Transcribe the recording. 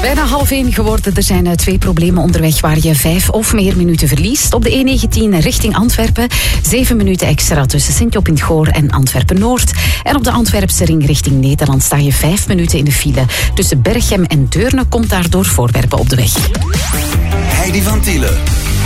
Bijna 12:30 geworden. Er zijn 2 problemen onderweg waar je 5 of meer minuten verliest. Op de E19 richting Antwerpen 7 minuten extra tussen Sint-Job in het Goor en Antwerpen-Noord. En op de Antwerpse ring richting Nederland sta je 5 minuten in de file. Tussen Berchem en Deurne komt daardoor voorwerpen op de weg. Heidi van Thiele.